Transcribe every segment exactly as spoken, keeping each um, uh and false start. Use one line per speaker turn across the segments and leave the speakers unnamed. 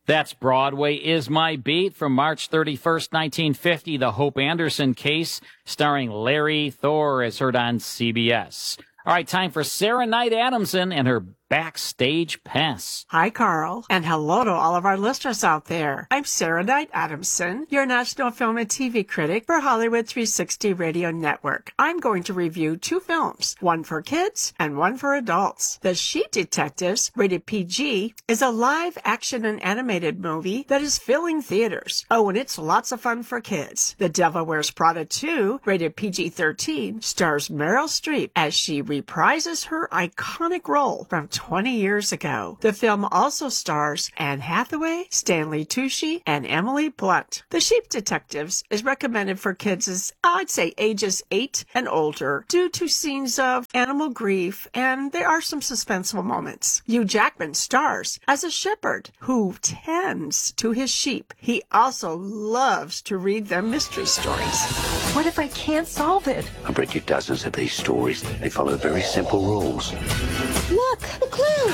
That's Broadway Is My Beat from March thirty-first, nineteen fifty, the Hope Anderson case, starring Larry Thor, as heard on C B S. All right, time for Sarah Knight Adamson and her Backstage Pass.
Hi, Carl, and hello to all of our listeners out there. I'm Sarah Knight Adamson, your national film and T V critic for Hollywood three sixty Radio Network. I'm going to review two films, one for kids and one for adults. The Sheep Detectives, rated P G, is a live action and animated movie that is filling theaters. Oh, and it's lots of fun for kids. The Devil Wears Prada two, rated P G thirteen, stars Meryl Streep as she reprises her iconic role from twenty years ago. The film also stars Anne Hathaway, Stanley Tucci, and Emily Blunt. The Sheep Detectives is recommended for kids as, I'd say, ages eight and older due to scenes of animal grief, and there are some suspenseful moments. Hugh Jackman stars as a shepherd who tends to his sheep. He also loves to read them mystery stories.
What if I can't solve it?
I've read you dozens of these stories. They follow very simple rules.
Look, the clue!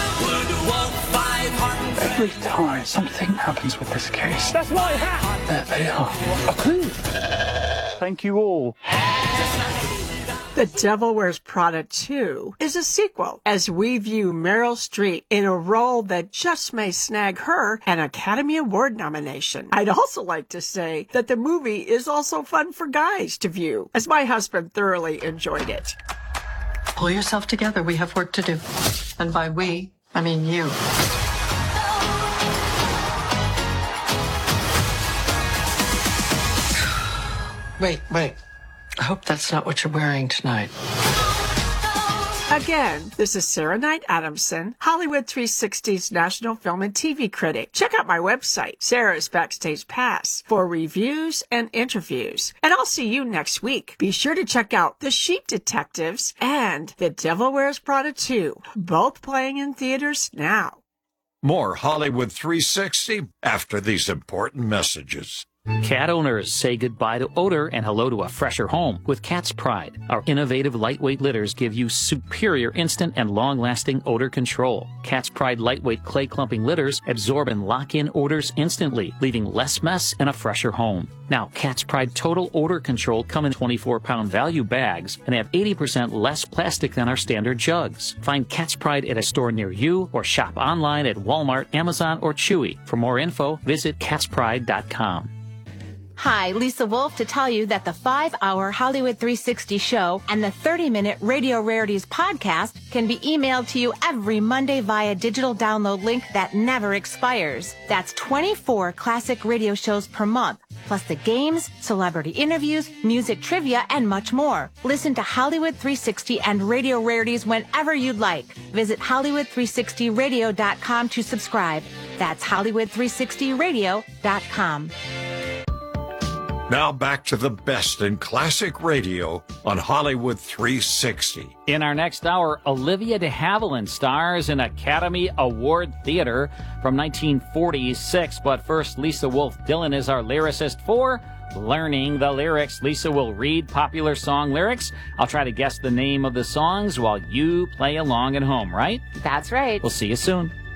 Every time something happens with this case, that's my hat! There they are. A clue. Thank you all.
The Devil Wears Prada two is a sequel as we view Meryl Streep in a role that just may snag her an Academy Award nomination. I'd also like to say that the movie is also fun for guys to view, as my husband thoroughly enjoyed it.
Pull yourself together. We have work to do. And by we, I mean you. Wait, wait. I hope that's not what you're wearing tonight.
Again, this is Sarah Knight Adamson, Hollywood three sixty's national film and T V critic. Check out my website, Sarah's Backstage Pass, for reviews and interviews. And I'll see you next week. Be sure to check out The Sheep Detectives and The Devil Wears Prada two, both playing in theaters now.
More Hollywood three sixty after these important messages.
Cat owners, say goodbye to odor and hello to a fresher home with Cat's Pride. Our innovative lightweight litters give you superior instant and long-lasting odor control. Cat's Pride lightweight clay clumping litters absorb and lock in odors instantly, leaving less mess and a fresher home. Now, Cat's Pride Total Odor Control come in twenty-four pound value bags and have eighty percent less plastic than our standard jugs. Find Cat's Pride at a store near you or shop online at Walmart, Amazon, or Chewy. For more info, visit cats pride dot com.
Hi, Lisa Wolf to tell you that the five hour Hollywood three sixty show and the thirty minute Radio Rarities podcast can be emailed to you every Monday via digital download link that never expires. That's twenty-four classic radio shows per month, plus the games, celebrity interviews, music trivia, and much more. Listen to Hollywood three sixty and Radio Rarities whenever you'd like. Visit Hollywood three sixty radio dot com to subscribe. That's Hollywood three sixty radio dot com.
Now back to the best in classic radio on Hollywood three sixty.
In our next hour, Olivia de Havilland stars in Academy Award Theater from nineteen forty-six. But first, Lisa Wolf Dillon is our lyricist for Learning the Lyrics. Lisa will read popular song lyrics. I'll try to guess the name of the songs while you play along at home, right?
That's right.
We'll see you soon.